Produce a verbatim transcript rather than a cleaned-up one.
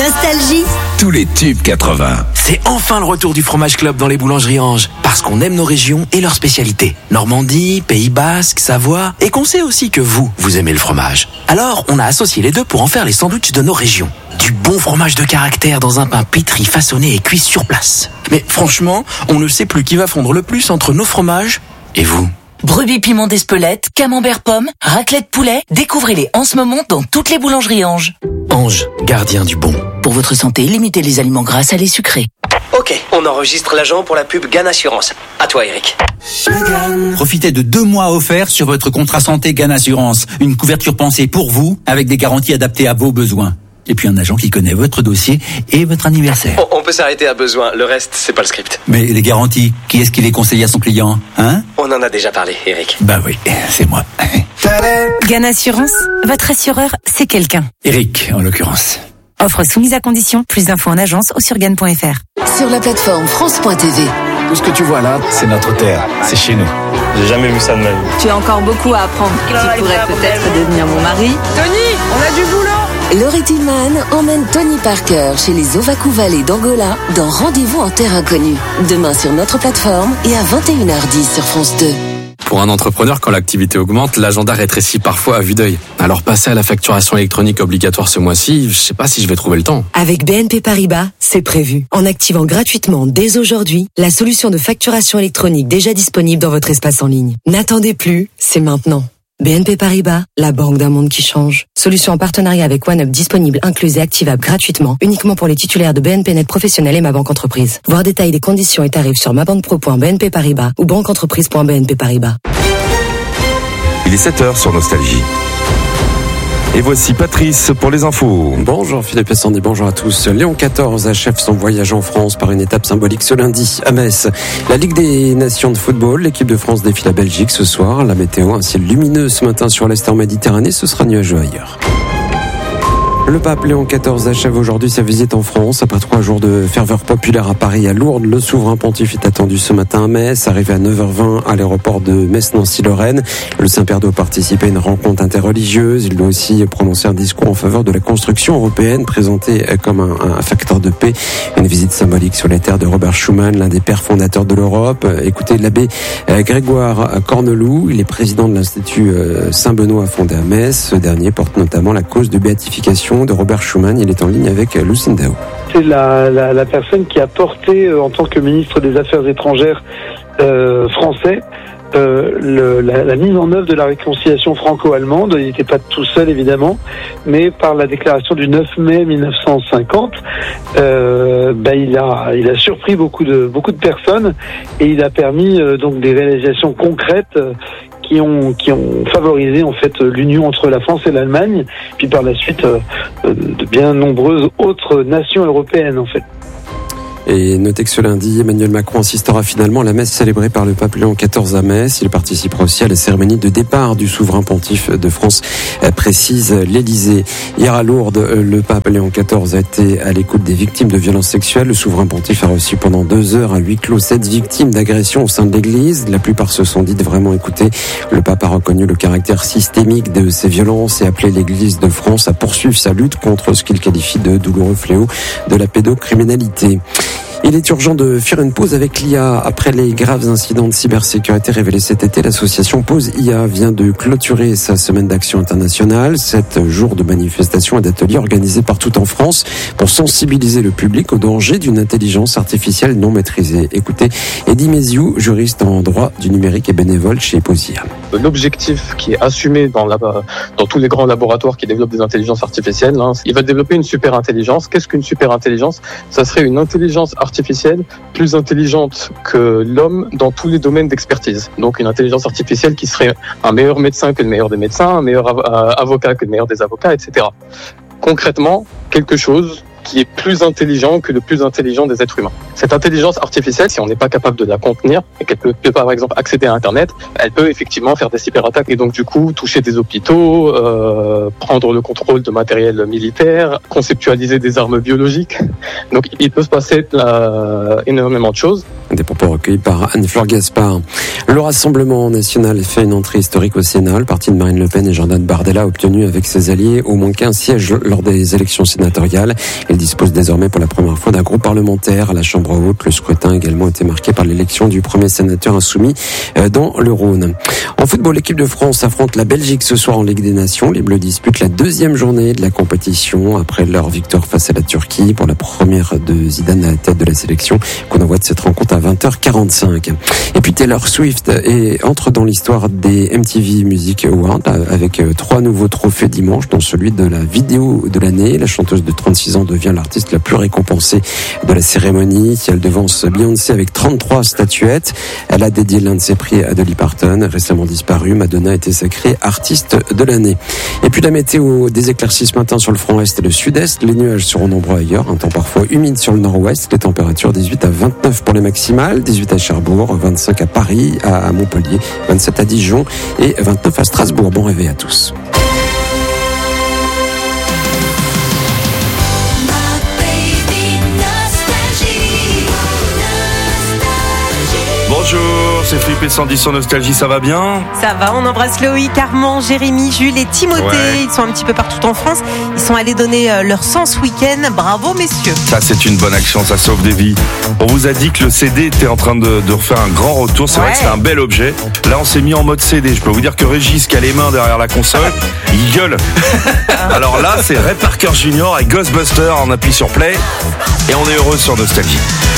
Nostalgie. Tous les tubes quatre-vingts. C'est enfin le retour du Fromage Club dans les boulangeries Ange. Parce qu'on aime nos régions et leurs spécialités. Normandie, Pays Basque, Savoie. Et qu'on sait aussi que vous, vous aimez le fromage. Alors, on a associé les deux pour en faire les sandwichs de nos régions. Du bon fromage de caractère dans un pain pétri, façonné et cuit sur place. Mais franchement, on ne sait plus qui va fondre le plus entre nos fromages et vous. Brebis piment d'Espelette, camembert pomme, raclette poulet, découvrez-les en ce moment dans toutes les boulangeries Ange. Ange, gardien du bon. Pour votre santé, limitez les aliments gras, salés, sucrés. Ok, on enregistre l'agent pour la pub Gann Assurance. À toi, Eric. Profitez de deux mois offerts sur votre contrat santé Gann Assurance. Une couverture pensée pour vous, avec des garanties adaptées à vos besoins. Et puis un agent qui connaît votre dossier et votre anniversaire. On, on peut s'arrêter à besoin, le reste, c'est pas le script. Mais les garanties, qui est-ce qui les conseille à son client, hein? On en a déjà parlé, Eric. Bah oui, c'est moi. Gann Assurance, votre assureur, c'est quelqu'un. Eric, en l'occurrence. Offre soumise à condition. Plus d'infos en agence ou sur gann point f r. Sur la plateforme France point t v. Tout ce que tu vois là, c'est notre terre. C'est chez nous. J'ai jamais vu ça de ma vie. Tu as encore beaucoup à apprendre. Tu pourrais peut-être devenir mon mari. Tony, on a du boulot. Laurie Tillman emmène Tony Parker chez les Ovaku Valley d'Angola dans Rendez-vous en terre inconnue. Demain sur notre plateforme et à vingt et une heures dix sur France deux. Pour un entrepreneur, quand l'activité augmente, l'agenda rétrécit parfois à vue d'œil. Alors passer à la facturation électronique obligatoire ce mois-ci, je sais pas si je vais trouver le temps. Avec B N P Paribas, c'est prévu. En activant gratuitement dès aujourd'hui la solution de facturation électronique déjà disponible dans votre espace en ligne. N'attendez plus, c'est maintenant. B N P Paribas, la banque d'un monde qui change. Solution en partenariat avec OneUp disponible, incluse et activable gratuitement, uniquement pour les titulaires de B N P Net Professionnel et Ma Banque Entreprise. Voir détails des conditions et tarifs sur mabanquepro point b n p paribas ou banqueentreprise point b n p paribas. Il est sept heures sur Nostalgie. Et voici Patrice pour les infos. Bonjour Philippe et Sandy, bonjour à tous. Léon quatorze achève son voyage en France par une étape symbolique ce lundi à Metz. La Ligue des Nations de football, l'équipe de France défie la Belgique ce soir. La météo, un ciel lumineux ce matin sur l'est en Méditerranée, ce sera nuageux ailleurs. Le pape Léon quatorze achève aujourd'hui sa visite en France. Après trois jours de ferveur populaire à Paris et à Lourdes, le souverain pontife est attendu ce matin à Metz. Arrivé à neuf heures vingt à l'aéroport de Metz-Nancy-Lorraine, le Saint-Père doit participer à une rencontre interreligieuse. Il doit aussi prononcer un discours en faveur de la construction européenne, présenté comme un, un facteur de paix. Une visite symbolique sur les terres de Robert Schuman, l'un des pères fondateurs de l'Europe. Écoutez l'abbé Grégoire Corneloup, il est président de l'Institut Saint-Benoît fondé à Metz. Ce dernier porte notamment la cause de béatification de Robert Schuman. Il est en ligne avec Lucine Dao. C'est la, la, la personne qui a porté euh, en tant que ministre des Affaires étrangères euh, français euh, le, la, la mise en œuvre de la réconciliation franco-allemande. Il n'était pas tout seul évidemment, mais par la déclaration du neuf mai mille neuf cent cinquante, euh, ben il a il a surpris beaucoup de beaucoup de personnes et il a permis euh, donc des réalisations concrètes euh, qui ont qui ont favorisé en fait l'union entre la France et l'Allemagne, puis par la suite euh, de bien nombreuses autres nations européennes en fait. Et notez que ce lundi, Emmanuel Macron assistera finalement à la messe célébrée par le pape Léon quatorze à Metz. Il participera aussi à la cérémonie de départ du souverain pontife de France, précise l'Élysée. Hier à Lourdes, le pape Léon quatorze a été à l'écoute des victimes de violences sexuelles. Le souverain pontife a reçu pendant deux heures à huis clos sept victimes d'agressions au sein de l'Église. La plupart se sont dites vraiment écoutées. Le pape a reconnu le caractère systémique de ces violences et appelé l'Église de France à poursuivre sa lutte contre ce qu'il qualifie de douloureux fléau de la pédocriminalité. Il est urgent de faire une pause avec l'I A. Après les graves incidents de cybersécurité révélés cet été, l'association Pause I A vient de clôturer sa semaine d'action internationale. Sept jours de manifestations et d'ateliers organisés partout en France pour sensibiliser le public au danger d'une intelligence artificielle non maîtrisée. Écoutez, Eddy Méziou, juriste en droit du numérique et bénévole chez Pause I A. L'objectif qui est assumé dans, la, dans tous les grands laboratoires qui développent des intelligences artificielles, hein, il va développer une super intelligence. Qu'est-ce qu'une super intelligence ? Ça serait une intelligence artificielle plus intelligente que l'homme dans tous les domaines d'expertise. Donc une intelligence artificielle qui serait un meilleur médecin que le meilleur des médecins, un meilleur avocat que le meilleur des avocats, et cetera. Concrètement, quelque chose qui est plus intelligent que le plus intelligent des êtres humains. Cette intelligence artificielle, si on n'est pas capable de la contenir et qu'elle peut, peut par exemple accéder à Internet, elle peut effectivement faire des cyberattaques et donc du coup toucher des hôpitaux, euh, prendre le contrôle de matériel militaire, conceptualiser des armes biologiques. Donc il peut se passer euh, énormément de choses. Des propos recueillis par Anne-Fleur Gaspard. Le Rassemblement national fait une entrée historique au Sénat. Le parti de Marine Le Pen et Jordan Bardella a obtenu avec ses alliés au moins quinze sièges lors des élections sénatoriales. Il dispose désormais pour la première fois d'un groupe parlementaire à la Chambre haute. Le scrutin a également été marqué par l'élection du premier sénateur insoumis dans le Rhône. En football, l'équipe de France affronte la Belgique ce soir en Ligue des Nations. Les Bleus disputent la deuxième journée de la compétition après leur victoire face à la Turquie pour la première de Zidane à la tête de la sélection. Qu'on envoie de cette rencontre à vingt heures quarante-cinq. Et puis Taylor Swift est, entre dans l'histoire des M T V Music Awards avec trois nouveaux trophées dimanche, dont celui de la vidéo de l'année. La chanteuse de trente-six ans devient l'artiste la plus récompensée de la cérémonie. Elle devance Beyoncé avec trente-trois statuettes. Elle a dédié l'un de ses prix à Dolly Parton, récemment disparue. Madonna a été sacrée artiste de l'année. Et puis la météo, des éclaircies ce matin sur le front est et le sud-est. Les nuages seront nombreux ailleurs. Un temps parfois humide sur le nord-ouest. Les températures dix-huit à vingt-neuf pour les maximales, dix-huit à Cherbourg, vingt-cinq à Paris, à Montpellier, vingt-sept à Dijon et vingt-neuf à Strasbourg. Bon réveil à tous. Bonjour, c'est Philippe et Sandy sur Nostalgie, ça va bien? Ça va, on embrasse Loïc, Armand, Jérémy, Jules et Timothée. Ouais. Ils sont un petit peu partout en France. Ils sont allés donner leur sang ce week-end. Bravo messieurs. Ça c'est une bonne action, ça sauve des vies. On vous a dit que le C D était en train de, de refaire un grand retour. C'est ouais. vrai que c'est un bel objet. Là on s'est mis en mode C D. Je peux vous dire que Régis qui a les mains derrière la console, il gueule. Alors là c'est Ray Parker Junior et Ghostbusters. On appuie sur play et on est heureux sur Nostalgie.